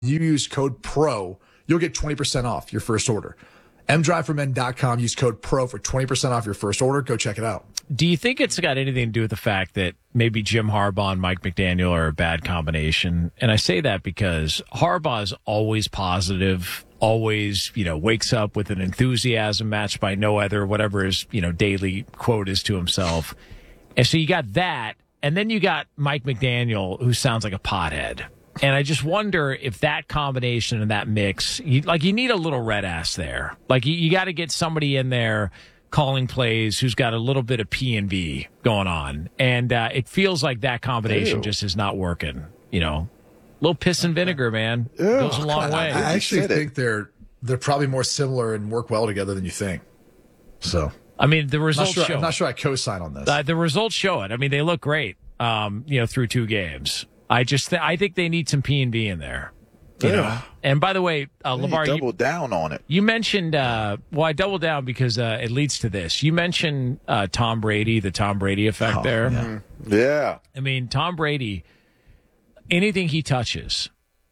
you use code PRO, you'll get 20% off your first order. mdriveformen.com. Use code PRO for 20% off your first order. Go check it out. Do you think it's got anything to do with the fact that maybe Jim Harbaugh and Mike McDaniel are a bad combination? And I say that because Harbaugh is always positive, always, wakes up with an enthusiasm matched by no other, whatever his, daily quote is to himself. And so you got that. And then you got Mike McDaniel, who sounds like a pothead. And I just wonder if that combination and that mix, you need a little red ass there. Like you got to get somebody in there calling plays who's got a little bit of P&V going on. And it feels like that combination just is not working. A little piss and vinegar, man. Goes a long way. I actually think they're probably more similar and work well together than you think. So, I mean, the results show. I'm not sure I co-sign on this. The results show it. I mean, they look great. Through 2 games. I think they need some P&V in there. You know. And by the way, LeVar, you doubled down on it. You mentioned, I doubled down because it leads to this. You mentioned Tom Brady, the Tom Brady effect there. Yeah. I mean, Tom Brady, anything he touches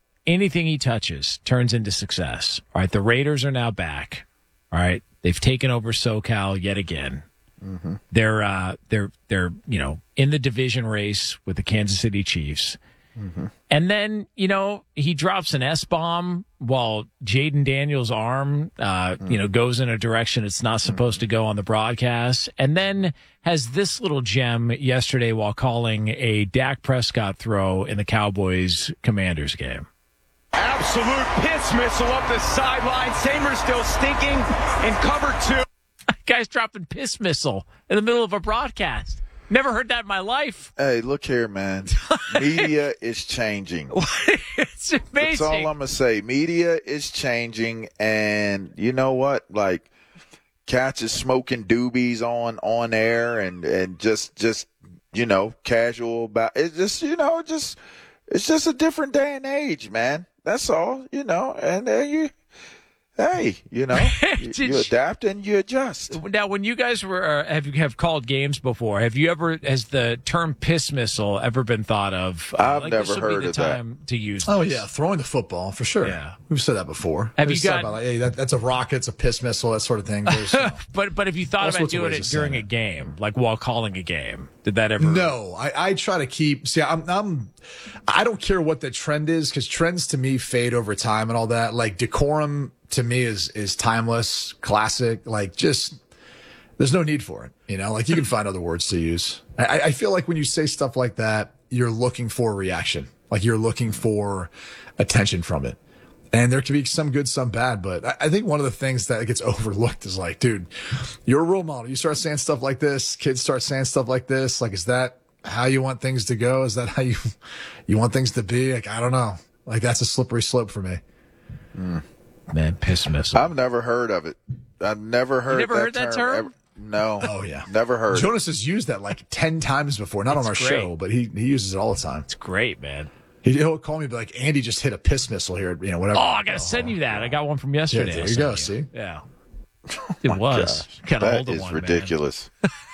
turns into success. All right, the Raiders are now back. All right, they've taken over SoCal yet again. Mm-hmm. They're in the division race with the Kansas City Chiefs. Mm-hmm. And then, he drops an S-bomb while Jaden Daniels' arm, goes in a direction it's not supposed to go on the broadcast. And then has this little gem yesterday while calling a Dak Prescott throw in the Cowboys-Commanders game. Absolute piss missile up the sideline. Samer still stinking in cover 2. Guy's dropping piss missile in the middle of a broadcast. Never heard that in my life. Hey, look here, man. Media is changing. It's amazing. That's all I'm going to say. Media is changing, and you know what? Like, cats is smoking doobies on air and just casual about it. Just, it's just a different day and age, man. That's all, and you adapt and you adjust. Now, when you guys were have called games before, has the term piss missile ever been thought of? I've never heard of that. To use. Oh yeah, throwing the football for sure. Yeah, we've said that before. Have you got? About, hey, that's a rocket, it's a piss missile, that sort of thing. But if you thought about doing it during a game, like while calling a game, did that ever? No, I try to keep. See, I don't care what the trend is because trends to me fade over time and all that. Like decorum to me is timeless, classic. Like just there's no need for it. Like you can find other words to use. I feel like when you say stuff like that, you're looking for a reaction. Like you're looking for attention from it. And there can be some good, some bad. But I think one of the things that gets overlooked is like, dude, you're a role model. You start saying stuff like this. Kids start saying stuff like this. Like, is that how you want things to go? Is that how you want things to be? Like, I don't know. Like, that's a slippery slope for me. Man, piss missile. I've never heard of it. I've never heard. You never heard that term? Ever. No. Oh yeah. Never heard. Jonas has used that like 10 times before. Not on our show, but he uses it all the time. It's great, man. He'll call me and be like, Andy just hit a piss missile here, whatever. Oh, I got to send you that. I got one from yesterday. Yeah, there you go, see? Yeah. It was. Got a hold of one, ridiculous.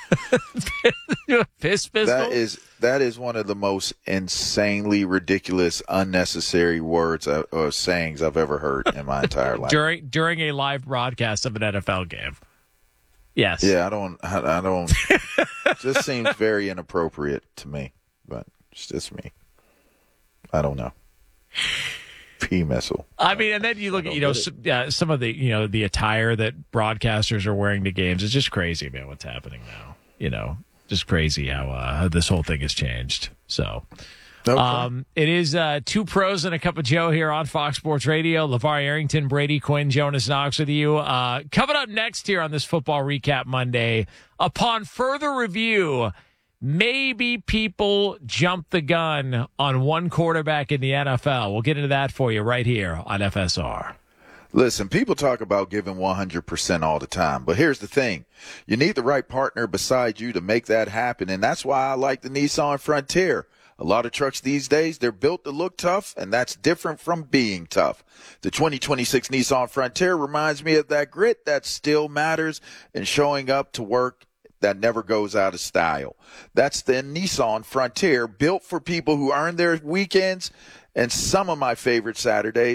Piss missile? That is one of the most insanely ridiculous, unnecessary words or sayings I've ever heard in my entire life. During a live broadcast of an NFL game. Yes. Yeah, I don't. It just seems very inappropriate to me, but it's just me. I don't know. P missile. I mean, and then you look at some of the the attire that broadcasters are wearing to games. It's just crazy, man. What's happening now? Just crazy how this whole thing has changed. So, okay. It is 2 pros and a cup of Joe here on Fox Sports Radio. LeVar Arrington, Brady Quinn, Jonas Knox with you. Coming up next here on this Football Recap Monday, upon further review, maybe people jumped the gun on one quarterback in the NFL. We'll get into that for you right here on FSR. Listen, people talk about giving 100% all the time, but here's the thing. You need the right partner beside you to make that happen, and that's why I like the Nissan Frontier. A lot of trucks these days, they're built to look tough, and that's different from being tough. The 2026 Nissan Frontier reminds me of that grit that still matters and showing up to work that never goes out of style. That's the Nissan Frontier, built for people who earn their weekends And some of my favorite Saturdays